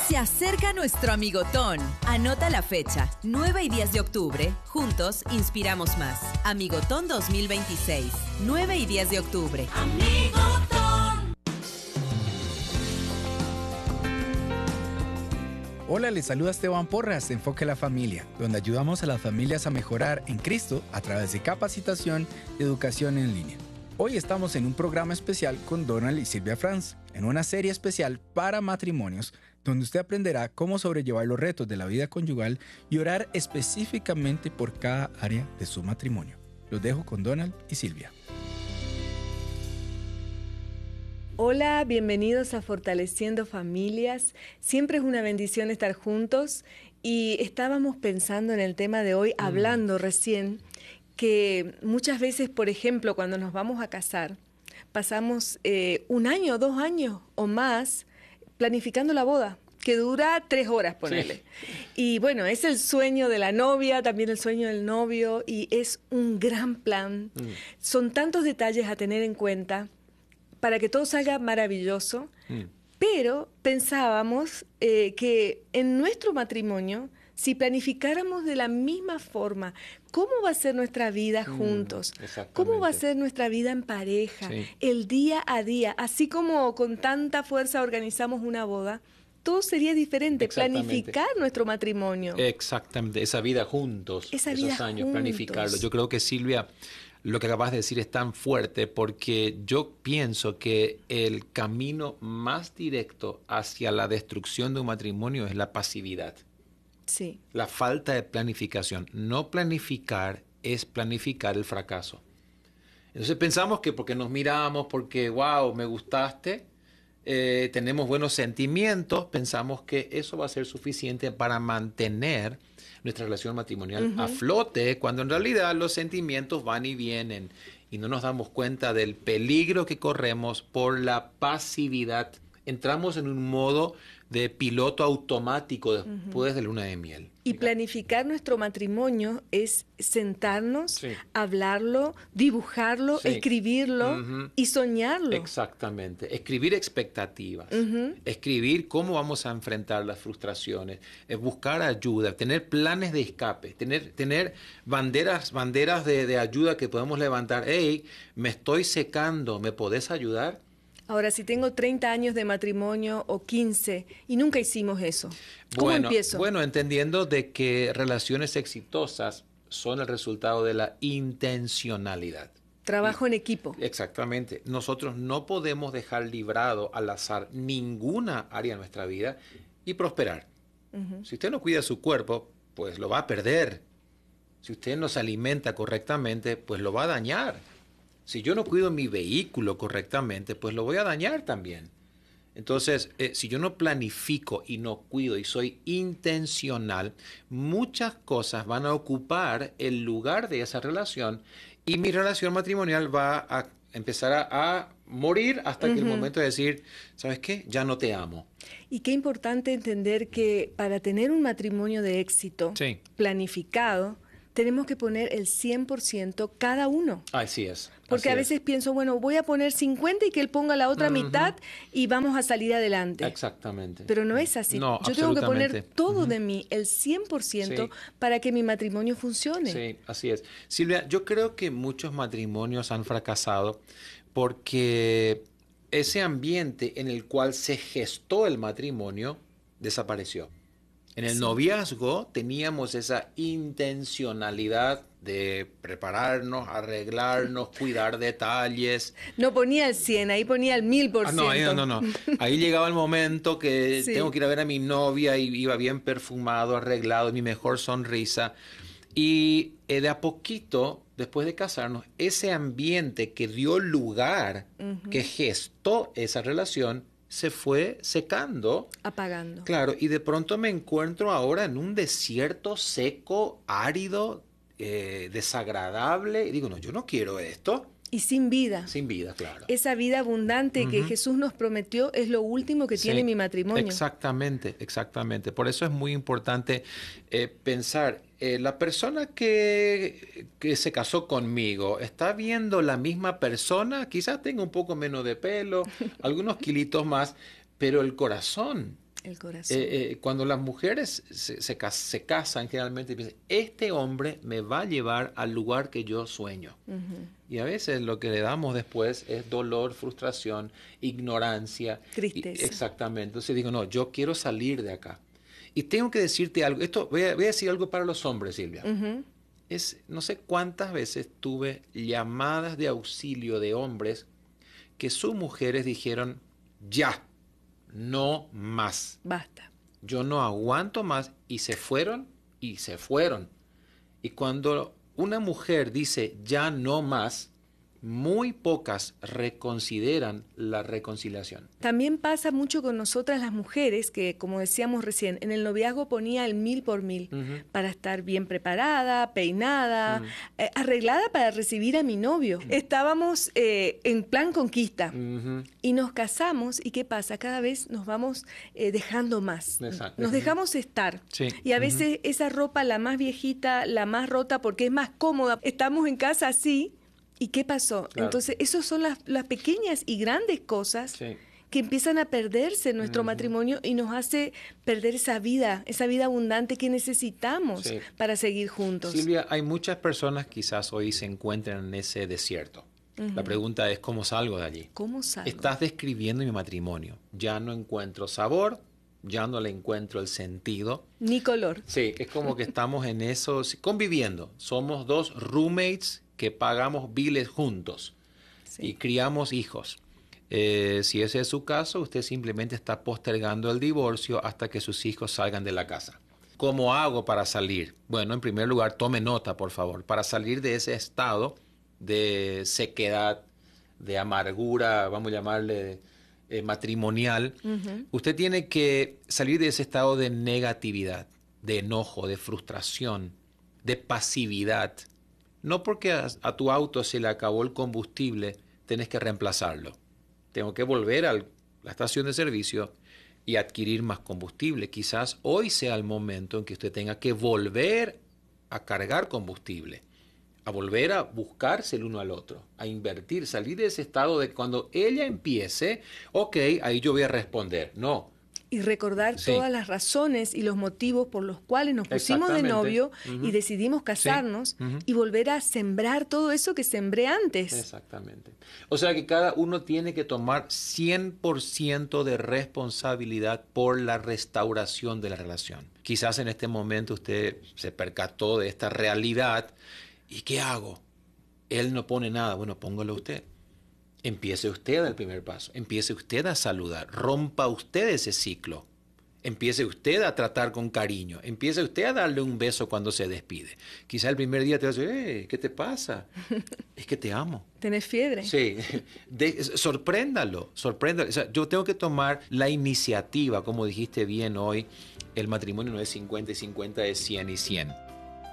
Se acerca nuestro amigotón. Anota la fecha, 9 y 10 de octubre. Juntos inspiramos más. Amigotón 2026, 9 y 10 de octubre. Amigotón. Hola, les saluda Esteban Porras de Enfoque a la Familia, donde ayudamos a las familias a mejorar en Cristo a través de capacitación y educación en línea. Hoy estamos en un programa especial con Donald y Silvia Franz, en una serie especial para matrimonios, donde usted aprenderá cómo sobrellevar los retos de la vida conyugal y orar específicamente por cada área de su matrimonio. Los dejo con Donald y Silvia. Hola, bienvenidos a Fortaleciendo Familias. Siempre es una bendición estar juntos y estábamos pensando en el tema de hoy, hablando recién, que muchas veces, por ejemplo, cuando nos vamos a casar, pasamos 1 año, 2 años o más planificando la boda, que dura 3 horas, ponele. Sí. Y bueno, es el sueño de la novia, también el sueño del novio, y es un gran plan. Son tantos detalles a tener en cuenta para que todo salga maravilloso, pero pensábamos que en nuestro matrimonio, si planificáramos de la misma forma, ¿cómo va a ser nuestra vida juntos? ¿Cómo va a ser nuestra vida en pareja? Sí. El día a día, así como con tanta fuerza organizamos una boda, todo sería diferente. Planificar nuestro matrimonio. Exactamente, esa vida juntos, esos años, planificarlo. Yo creo que Silvia, lo que acabas de decir es tan fuerte porque yo pienso que el camino más directo hacia la destrucción de un matrimonio es la pasividad. Sí. La falta de planificación. No planificar es planificar el fracaso. Entonces pensamos que porque nos miramos, porque wow, me gustaste, tenemos buenos sentimientos, pensamos que eso va a ser suficiente para mantener nuestra relación matrimonial a flote, cuando en realidad los sentimientos van y vienen y no nos damos cuenta del peligro que corremos por la pasividad. Entramos en un modo de piloto automático después de luna de miel. Y planificar nuestro matrimonio es sentarnos, hablarlo, dibujarlo, escribirlo y soñarlo. Exactamente. Escribir expectativas, escribir cómo vamos a enfrentar las frustraciones, buscar ayuda, tener planes de escape, tener banderas de ayuda que podemos levantar. Hey, me estoy secando, ¿me podés ayudar? Ahora, si tengo 30 años de matrimonio o 15 y nunca hicimos eso, ¿cómo empiezo? Bueno, entendiendo de que relaciones exitosas son el resultado de la intencionalidad. Trabajo en equipo. Exactamente. Nosotros no podemos dejar librado al azar ninguna área de nuestra vida y prosperar. Si usted no cuida su cuerpo, pues lo va a perder. Si usted no se alimenta correctamente, pues lo va a dañar. Si yo no cuido mi vehículo correctamente, pues lo voy a dañar también. Entonces, si yo no planifico y no cuido y soy intencional, muchas cosas van a ocupar el lugar de esa relación y mi relación matrimonial va a empezar a morir hasta que el momento de decir, ¿sabes qué? Ya no te amo. Y qué importante entender que para tener un matrimonio de éxito planificado, tenemos que poner el 100% cada uno. Así es. Porque a veces pienso, bueno, voy a poner 50 y que él ponga la otra mitad y vamos a salir adelante. Exactamente. Pero no es así. No, yo tengo que poner todo de mí, el 100%, para que mi matrimonio funcione. Sí, así es. Silvia, yo creo que muchos matrimonios han fracasado porque ese ambiente en el cual se gestó el matrimonio desapareció. En el noviazgo teníamos esa intencionalidad de prepararnos, arreglarnos, cuidar detalles. No ponía el 100, ahí ponía el 1000%. No. Ahí llegaba el momento que tengo que ir a ver a mi novia y iba bien perfumado, arreglado, mi mejor sonrisa. Y de a poquito, después de casarnos, ese ambiente que dio lugar, que gestó esa relación, se fue secando. Apagando. Claro, y de pronto me encuentro ahora en un desierto seco, árido, desagradable. Y digo, no, yo no quiero esto. Y sin vida. Sin vida, claro. Esa vida abundante que Jesús nos prometió es lo último que tiene mi matrimonio. Exactamente. Por eso es muy importante pensar, la persona que se casó conmigo, ¿está viendo la misma persona? Quizás tenga un poco menos de pelo, algunos kilitos más, pero el corazón El corazón. Cuando las mujeres se casan, generalmente piensan, este hombre me va a llevar al lugar que yo sueño. Y a veces lo que le damos después es dolor, frustración, ignorancia. Tristeza. Exactamente. Entonces digo, no, yo quiero salir de acá. Y tengo que decirte algo. Voy a decir algo para los hombres, Silvia. No sé cuántas veces tuve llamadas de auxilio de hombres que sus mujeres dijeron, ya, no más. Basta. Yo no aguanto más. Y se fueron, y se fueron. Y cuando una mujer dice, ya no más, muy pocas reconsideran la reconciliación. También pasa mucho con nosotras las mujeres que, como decíamos recién, en el noviazgo ponía el 1000 por 1000 para estar bien preparada, peinada, arreglada para recibir a mi novio. Estábamos en plan conquista y nos casamos y ¿qué pasa? Cada vez nos vamos dejando más. Exacto. Nos dejamos estar. Sí. Y a veces esa ropa, la más viejita, la más rota porque es más cómoda, estamos en casa así. ¿Y qué pasó? Claro. Entonces, esas son las pequeñas y grandes cosas que empiezan a perderse en nuestro matrimonio y nos hace perder esa vida abundante que necesitamos para seguir juntos. Silvia, hay muchas personas quizás hoy se encuentran en ese desierto. La pregunta es, ¿cómo salgo de allí? ¿Cómo salgo? Estás describiendo mi matrimonio. Ya no encuentro sabor, ya no le encuentro el sentido. Ni color. Sí, es como que estamos en eso, conviviendo. Somos dos roommates que pagamos biles juntos y criamos hijos. Si ese es su caso, usted simplemente está postergando el divorcio hasta que sus hijos salgan de la casa. ¿Cómo hago para salir? Bueno, en primer lugar, tome nota, por favor. Para salir de ese estado de sequedad, de amargura, vamos a llamarle matrimonial, usted tiene que salir de ese estado de negatividad, de enojo, de frustración, de pasividad. No porque a tu auto se le acabó el combustible, tenés que reemplazarlo. Tengo que volver a la estación de servicio y adquirir más combustible. Quizás hoy sea el momento en que usted tenga que volver a cargar combustible, a volver a buscarse el uno al otro, a invertir, salir de ese estado de cuando ella empiece, ok, ahí yo voy a responder. No. Y recordar todas las razones y los motivos por los cuales nos pusimos de novio y decidimos casarnos y volver a sembrar todo eso que sembré antes. Exactamente. O sea que cada uno tiene que tomar 100% de responsabilidad por la restauración de la relación. Quizás en este momento usted se percató de esta realidad. ¿Y qué hago? Él no pone nada. Bueno, póngalo usted. Empiece usted el primer paso. Empiece usted a saludar. Rompa usted ese ciclo. Empiece usted a tratar con cariño. Empiece usted a darle un beso cuando se despide. Quizá el primer día te va a decir, ¿qué te pasa? Es que te amo. ¿Tenés fiebre? Sí. Sorpréndalo. O sea, yo tengo que tomar la iniciativa, como dijiste bien hoy. El matrimonio no es 50 y 50, es 100 y 100.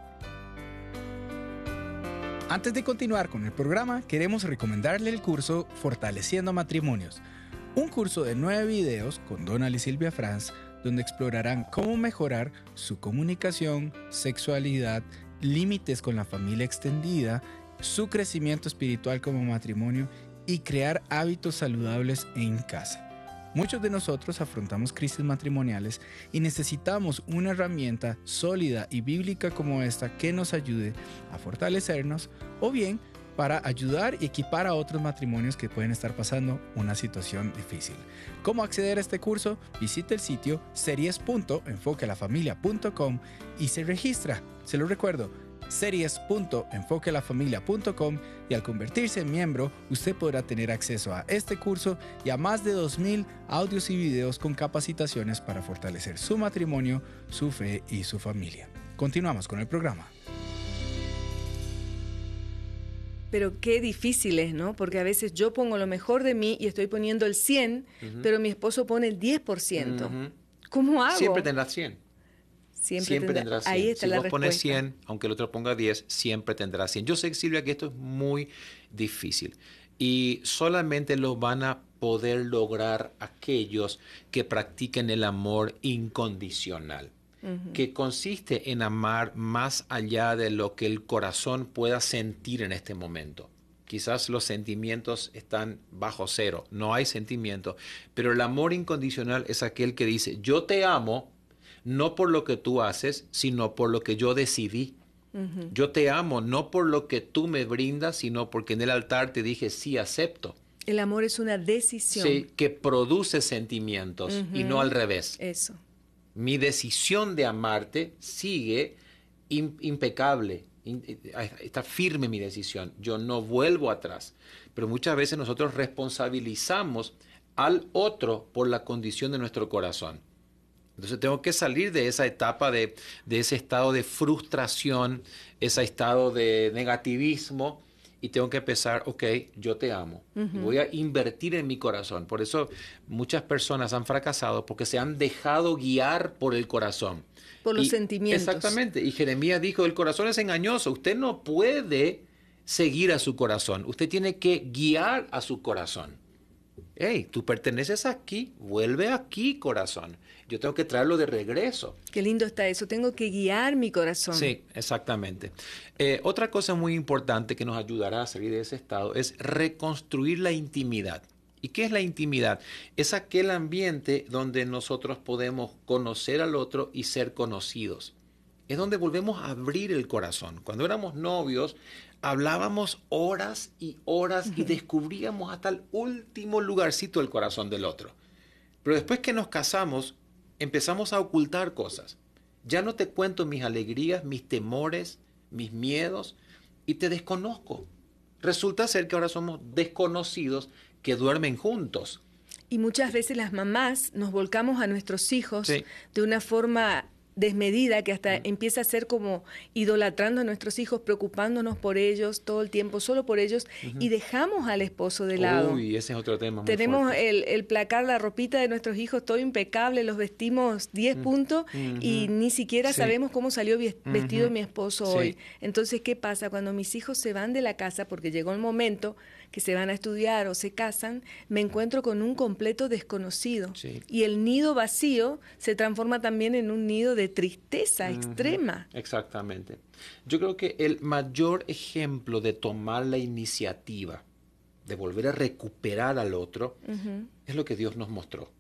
Antes de continuar con el programa, queremos recomendarle el curso Fortaleciendo Matrimonios, un curso de 9 videos con Donald y Silvia Franz, donde explorarán cómo mejorar su comunicación, sexualidad, límites con la familia extendida, su crecimiento espiritual como matrimonio y crear hábitos saludables en casa. Muchos de nosotros afrontamos crisis matrimoniales y necesitamos una herramienta sólida y bíblica como esta que nos ayude a fortalecernos o bien para ayudar y equipar a otros matrimonios que pueden estar pasando una situación difícil. ¿Cómo acceder a este curso? Visite el sitio series.enfoquealafamilia.com y se registra. Se lo recuerdo, series.enfoquealafamilia.com, y al convertirse en miembro, usted podrá tener acceso a este curso y a más de 2000 audios y videos con capacitaciones para fortalecer su matrimonio, su fe y su familia. Continuamos con el programa. Pero qué difícil es, ¿no? Porque a veces yo pongo lo mejor de mí y estoy poniendo el 100, pero mi esposo pone el 10%. ¿Cómo hago? Siempre tendrás 100. Siempre tendrás 100. Ahí está si la vos respuesta. pones 100, aunque el otro ponga 10, siempre tendrás 100. Yo sé, Silvia, que esto es muy difícil y solamente lo van a poder lograr aquellos que practiquen el amor incondicional, que consiste en amar más allá de lo que el corazón pueda sentir en este momento. quizás los sentimientos están bajo cero, no hay sentimiento, pero el amor incondicional es aquel que dice, yo te amo, no por lo que tú haces, sino por lo que yo decidí. Uh-huh. Yo te amo, no por lo que tú me brindas, sino porque en el altar te dije, sí, acepto. El amor es una decisión. Sí, que produce sentimientos y no al revés. Eso. Mi decisión de amarte sigue impecable. Está firme mi decisión. Yo no vuelvo atrás. Pero muchas veces nosotros responsabilizamos al otro por la condición de nuestro corazón. Entonces tengo que salir de esa etapa, de ese estado de frustración, ese estado de negativismo, y tengo que empezar, ok, yo te amo. Uh-huh. Voy a invertir en mi corazón. Por eso muchas personas han fracasado porque se han dejado guiar por el corazón. Por los sentimientos. Exactamente. Y Jeremías dijo, el corazón es engañoso. Usted no puede seguir a su corazón. Usted tiene que guiar a su corazón. Hey, tú perteneces aquí, vuelve aquí, corazón. Yo tengo que traerlo de regreso. Qué lindo está eso, tengo que guiar mi corazón. Sí, exactamente. Otra cosa muy importante que nos ayudará a salir de ese estado es reconstruir la intimidad. ¿Y qué es la intimidad? Es aquel ambiente donde nosotros podemos conocer al otro y ser conocidos. Es donde volvemos a abrir el corazón. Cuando éramos novios, hablábamos horas y horas y descubríamos hasta el último lugarcito del corazón del otro. Pero después que nos casamos, empezamos a ocultar cosas. Ya no te cuento mis alegrías, mis temores, mis miedos, y te desconozco. Resulta ser que ahora somos desconocidos que duermen juntos. Y muchas veces las mamás nos volcamos a nuestros hijos Sí. de una forma desmedida que hasta empieza a ser como idolatrando a nuestros hijos, preocupándonos por ellos todo el tiempo, solo por ellos, y dejamos al esposo de lado. Uy, ese es otro tema muy Tenemos fuerte. el placar, la ropita de nuestros hijos, todo impecable, los vestimos 10 puntos y ni siquiera Sí. sabemos cómo salió vestido mi esposo Sí. hoy. Entonces, ¿qué pasa? Cuando mis hijos se van de la casa, porque llegó el momento que se van a estudiar o se casan, me encuentro con un completo desconocido. Sí. Y el nido vacío se transforma también en un nido de tristeza extrema. Exactamente. Yo creo que el mayor ejemplo de tomar la iniciativa, de volver a recuperar al otro, es lo que Dios nos mostró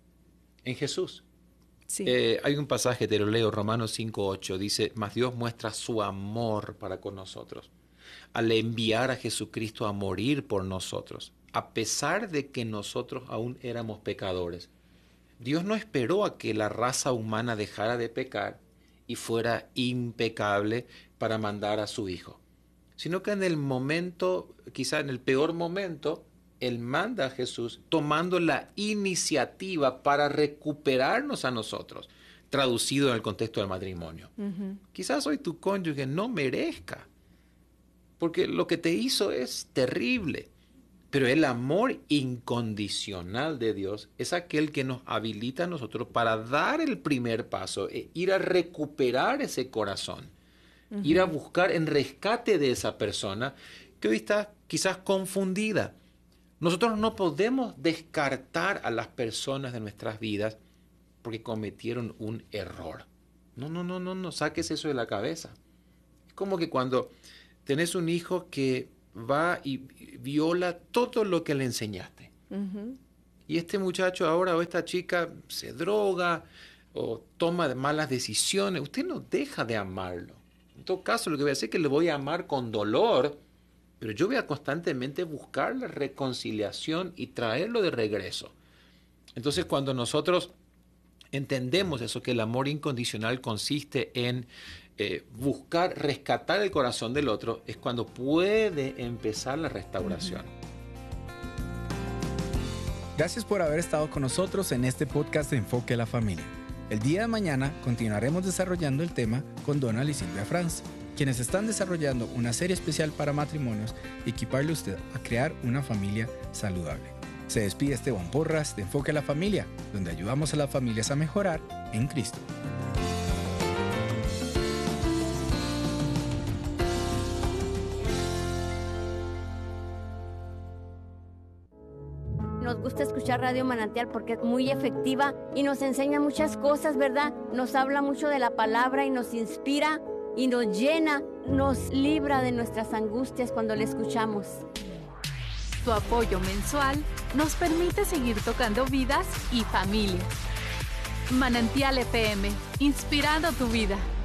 en Jesús. Sí. Hay un pasaje, te lo leo, Romanos 5:8, dice, mas Dios muestra su amor para con nosotros, al enviar a Jesucristo a morir por nosotros, a pesar de que nosotros aún éramos pecadores. Dios no esperó a que la raza humana dejara de pecar y fuera impecable para mandar a su Hijo, sino que en el momento, quizá en el peor momento, Él manda a Jesús tomando la iniciativa para recuperarnos a nosotros, traducido en el contexto del matrimonio. Quizás hoy tu cónyuge no merezca, porque lo que te hizo es terrible. Pero el amor incondicional de Dios es aquel que nos habilita a nosotros para dar el primer paso, ir a recuperar ese corazón, ir a buscar en rescate de esa persona que hoy está quizás confundida. Nosotros no podemos descartar a las personas de nuestras vidas porque cometieron un error. No, saques eso de la cabeza. Es como que cuando tenés un hijo que va y viola todo lo que le enseñaste. Y este muchacho ahora o esta chica se droga o toma malas decisiones. Usted no deja de amarlo. En todo caso, lo que voy a hacer es que le voy a amar con dolor, pero yo voy a constantemente buscar la reconciliación y traerlo de regreso. Entonces, cuando nosotros entendemos eso, que el amor incondicional consiste en buscar rescatar el corazón del otro, es cuando puede empezar la restauración. Gracias por haber estado con nosotros en este podcast de Enfoque a la Familia. El día de mañana continuaremos desarrollando el tema con Donald y Silvia Franz, quienes están desarrollando una serie especial para matrimonios y equiparle a usted a crear una familia saludable. Se despide Esteban Porras de Enfoque a la Familia, donde ayudamos a las familias a mejorar en Cristo. Nos gusta escuchar Radio Manantial porque es muy efectiva y nos enseña muchas cosas, ¿verdad? Nos habla mucho de la palabra y nos inspira y nos llena nos libra de nuestras angustias cuando le escuchamos. Tu apoyo mensual nos permite seguir tocando vidas y familias. Manantial FM, inspirando tu vida.